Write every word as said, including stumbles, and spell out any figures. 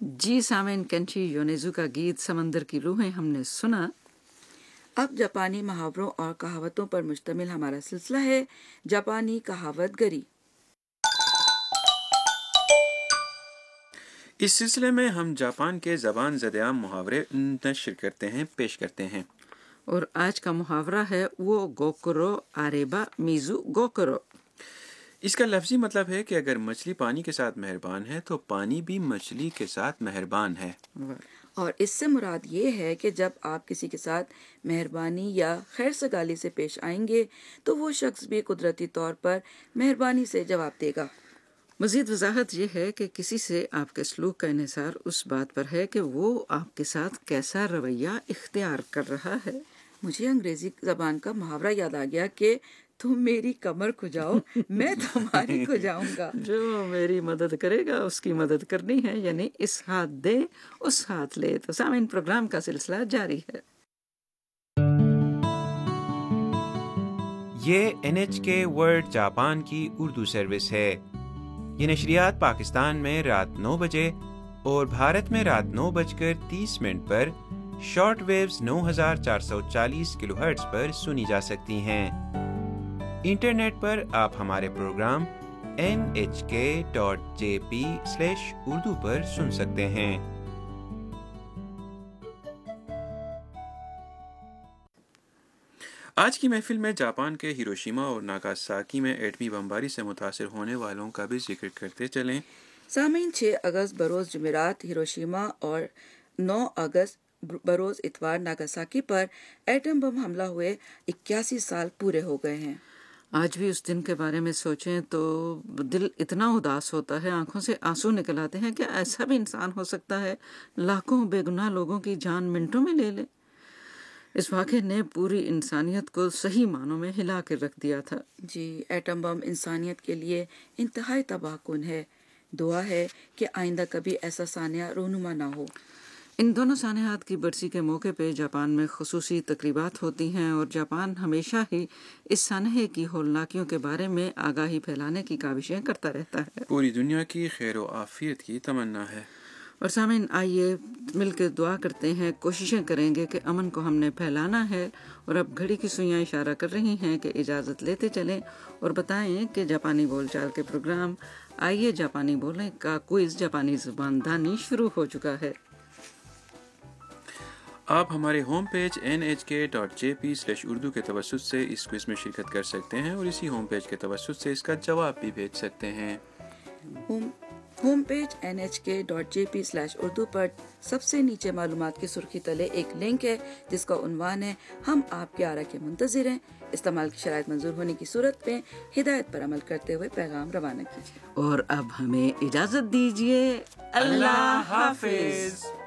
جی سامعین، کنچی یونیزو کا گیت سمندر کی روحیں ہم نے سنا۔ اب جاپانی محاوروں اور کہاوتوں پر مشتمل ہمارا سلسلہ ہے جاپانی کہاوت گری۔ اس سلسلے میں ہم جاپان کے زبان زدیام محاورے نشر کرتے ہیں پیش کرتے ہیں، اور آج کا محاورہ ہے وہ گوکرو آریبا میزو گوکرو۔ اس کا لفظی مطلب ہے کہ اگر مچھلی پانی کے ساتھ مہربان ہے تو پانی بھی مچھلی کے ساتھ مہربان ہے۔ اور اس سے مراد یہ ہے کہ جب آپ کسی کے ساتھ مہربانی یا خیر سگالی سے پیش آئیں گے تو وہ شخص بھی قدرتی طور پر مہربانی سے جواب دے گا۔ مزید وضاحت یہ ہے کہ کسی سے آپ کے سلوک کا انحصار اس بات پر ہے کہ وہ آپ کے ساتھ کیسا رویہ اختیار کر رہا ہے۔ مجھے انگریزی زبان کا محاورہ یاد آ گیا کہ تم میری کمر کھجاؤ میں تمہاری کھجاؤں گا۔ جو میری مدد کرے گا اس کی مدد کرنی ہے، یعنی اس ہاتھ دے اس ہاتھ لے۔ تو سامعین، پروگرام کا سلسلہ جاری ہے۔ یہ این ایچ کے ورلڈ جاپان کی اردو سروس ہے۔ یہ نشریات پاکستان میں رات نو بجے اور بھارت میں رات نو بج کر تیس منٹ پر شارٹ ویوز نو ہزار چار سو چالیس کلو ہرٹز پر سنی جا سکتی ہیں۔ انٹرنیٹ پر آپ ہمارے پروگرام این ایچ کے dot J P slash Urdu پر سن سکتے ہیں۔ آج کی محفل میں جاپان کے ہیروشیما اور ناگاساکی میں ایٹمی بمباری سے متاثر ہونے والوں کا بھی ذکر کرتے چلیں۔ سامعین، چھ اگست بروز جمعرات ہیروشیما اور نو اگست بروز اتوار ناگاساکی پر ایٹم بم حملہ ہوئے اکیاسی سال پورے ہو گئے ہیں۔ آج بھی اس دن کے بارے میں سوچیں تو دل اتنا اداس ہوتا ہے، آنکھوں سے آنسو نکل آتے ہیں کہ ایسا بھی انسان ہو سکتا ہے لاکھوں بے گناہ لوگوں کی جان منٹوں میں لے لے۔ اس واقعے نے پوری انسانیت کو صحیح معنوں میں ہلا کر رکھ دیا تھا۔ جی، ایٹم بم انسانیت کے لیے انتہائی تباہ کن ہے۔ دعا ہے کہ آئندہ کبھی ایسا سانحہ رونما نہ ہو۔ ان دونوں سانحات کی برسی کے موقع پہ جاپان میں خصوصی تقریبات ہوتی ہیں اور جاپان ہمیشہ ہی اس سانحے کی ہولناکیوں کے بارے میں آگاہی پھیلانے کی کاوشیں کرتا رہتا ہے۔ پوری دنیا کی خیر و عافیت کی تمنا ہے۔ اور سامعین، آئیے مل کے دعا کرتے ہیں، کوششیں کریں گے کہ امن کو ہم نے پھیلانا ہے۔ اور اب گھڑی کی سوئیاں اشارہ کر رہی ہیں کہ اجازت لیتے چلیں اور بتائیں کہ جاپانی بول چال کے پروگرام آئیے جاپانی بولیں کا کوئز جاپانی زبان دانی شروع ہو چکا ہے۔ آپ ہمارے ہوم پیج این ایچ کے dot J P slash Urdu کے توسط سے اس کوئز میں شرکت کر سکتے ہیں اور اسی ہوم پیج کے توسط سے اس کا جواب بھی بھیج سکتے ہیں۔ Home home page N H کے dot J P slash Urdu پر سب سے نیچے معلومات کی سرخی تلے ایک لنک ہے جس کا عنوان ہے ہم آپ کے آرا کے منتظر ہیں۔ استعمال کی شرائط منظور ہونے کی صورت میں ہدایت پر عمل کرتے ہوئے پیغام روانہ کیجیے۔ اور اب ہمیں اجازت دیجیے۔ اللہ حافظ۔